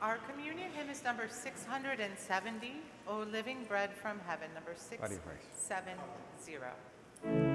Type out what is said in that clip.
Our communion hymn is number 670, O Living Bread from Heaven, number Buddy voice. 670.